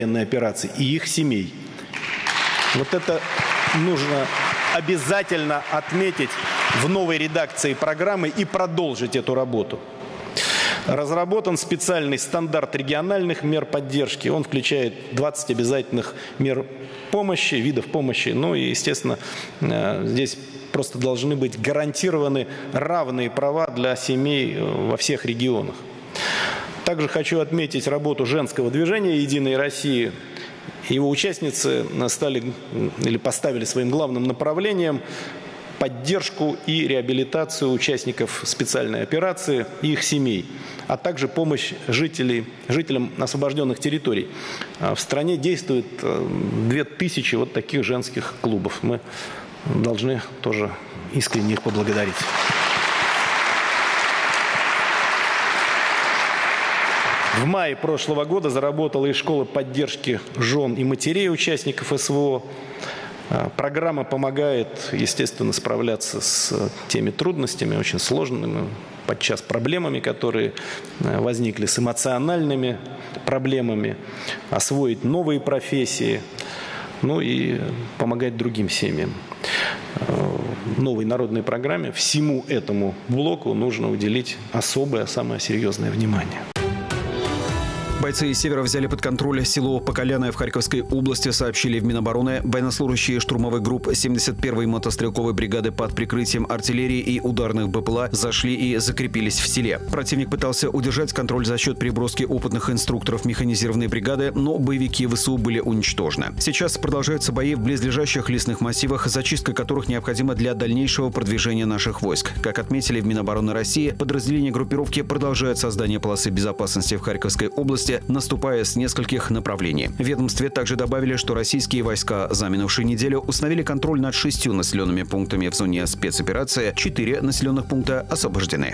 военной операции и их семей. Вот это нужно обязательно отметить в новой редакции программы и продолжить эту работу. Разработан специальный стандарт региональных мер поддержки. Он включает 20 обязательных мер помощи, видов помощи. Ну и, естественно, здесь просто должны быть гарантированы равные права для семей во всех регионах. Также хочу отметить работу женского движения «Единой России». Его участницы поставили своим главным направлением поддержку и реабилитацию участников специальной операции и их семей, а также помощь жителям освобожденных территорий. В стране действует 2000 вот таких женских клубов. Мы должны тоже искренне их поблагодарить. В мае прошлого года заработала и школа поддержки жен и матерей участников СВО. Программа помогает, естественно, справляться с теми трудностями, очень сложными, подчас проблемами, которые возникли, с эмоциональными проблемами, освоить новые профессии, ну и помогать другим семьям. В новой народной программе всему этому блоку нужно уделить особое, самое серьезное внимание. Бойцы из Севера взяли под контроль село Поколяное в Харьковской области, сообщили в Минобороны. Военнослужащие штурмовых групп 71-й мотострелковой бригады под прикрытием артиллерии и ударных БПЛА зашли и закрепились в селе. Противник пытался удержать контроль за счет переброски опытных инструкторов механизированной бригады, но боевики ВСУ были уничтожены. Сейчас продолжаются бои в близлежащих лесных массивах, зачистка которых необходима для дальнейшего продвижения наших войск. Как отметили в Минобороны России, подразделения группировки продолжают создание полосы безопасности в Харьковской области, наступая с нескольких направлений. В ведомстве также добавили, что российские войска за минувшую неделю установили контроль над 6 населенными пунктами в зоне спецоперации, 4 населенных пункта освобождены.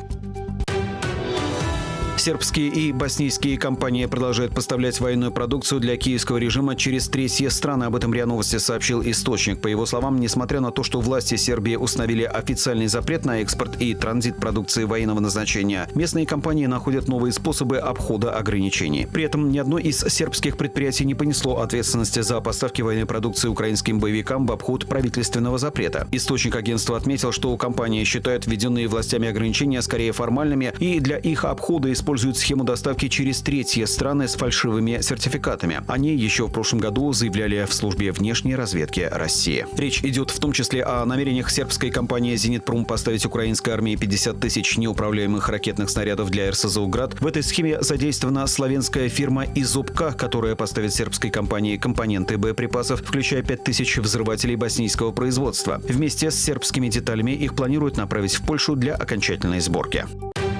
Сербские и боснийские компании продолжают поставлять военную продукцию для киевского режима через третьи страны. Об этом РИА Новости сообщил источник. По его словам, несмотря на то, что власти Сербии установили официальный запрет на экспорт и транзит продукции военного назначения, местные компании находят новые способы обхода ограничений. При этом ни одно из сербских предприятий не понесло ответственности за поставки военной продукции украинским боевикам в обход правительственного запрета. Источник агентства отметил, что компании считают введенные властями ограничения скорее формальными и для их обхода используют схему доставки через третьи страны с фальшивыми сертификатами. Они еще в прошлом году заявляли в службе внешней разведки России. Речь идет в том числе о намерениях сербской компании «Зенитпром» поставить украинской армии 50 тысяч неуправляемых ракетных снарядов для РСЗУ «Град». В этой схеме задействована славянская фирма «Изопка», которая поставит сербской компании компоненты боеприпасов, включая 5000 взрывателей боснийского производства. Вместе с сербскими деталями их планируют направить в Польшу для окончательной сборки.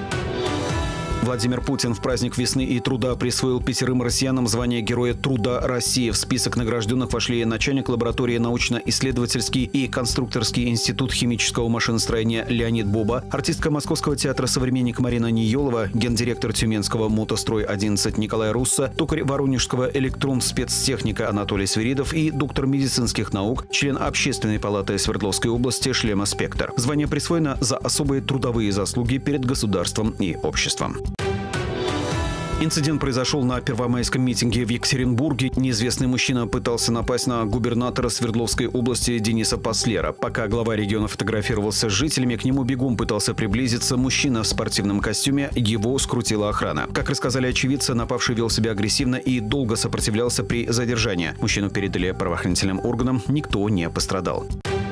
Владимир Путин в праздник весны и труда присвоил 5 россиянам звание Героя труда России. В список награжденных вошли начальник лаборатории научно-исследовательский и конструкторский институт химического машиностроения Леонид Боба, артистка Московского театра «Современник» Марина Ниелова, гендиректор Тюменского «Мотострой-11» Николай Руссо, токарь Воронежского электрон-спецтехника Анатолий Свиридов и доктор медицинских наук, член Общественной палаты Свердловской области Шлема Спектр. Звание присвоено за особые трудовые заслуги перед государством и обществом. Инцидент произошел на первомайском митинге в Екатеринбурге. Неизвестный мужчина пытался напасть на губернатора Свердловской области Дениса Паслера. Пока глава региона фотографировался с жителями, к нему бегом пытался приблизиться мужчина в спортивном костюме. Его скрутила охрана. Как рассказали очевидцы, напавший вел себя агрессивно и долго сопротивлялся при задержании. Мужчину передали правоохранительным органам. Никто не пострадал.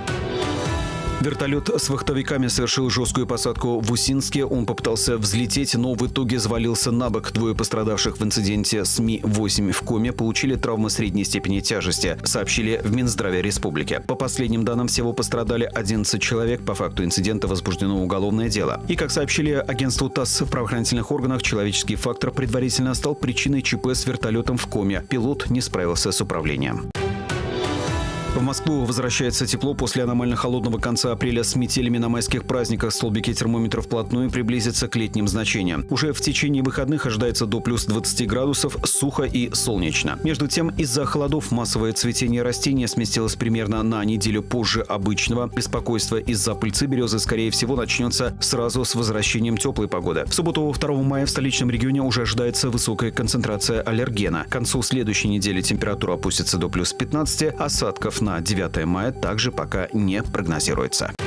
Вертолет с вахтовиками совершил жесткую посадку в Усинске. Он попытался взлететь, но в итоге завалился на бок. Двое пострадавших в инциденте с Ми-8 в коме получили травмы средней степени тяжести, сообщили в Минздраве республики. По последним данным, всего пострадали 11 человек. По факту инцидента возбуждено уголовное дело. И, как сообщили агентству ТАСС, в правоохранительных органах человеческий фактор предварительно стал причиной ЧП с вертолетом в коме. Пилот не справился с управлением. В Москву возвращается тепло после аномально холодного конца апреля с метелями на майских праздниках. Столбики термометров вплотную приблизятся к летним значениям. Уже в течение выходных ожидается до плюс 20 градусов, сухо и солнечно. Между тем, из-за холодов массовое цветение растения сместилось примерно на неделю позже обычного. Беспокойство из-за пыльцы березы, скорее всего, начнется сразу с возвращением теплой погоды. В субботу 2 мая в столичном регионе уже ожидается высокая концентрация аллергена. К концу следующей недели температура опустится до плюс 15, осадков на 9 мая также пока не прогнозируется.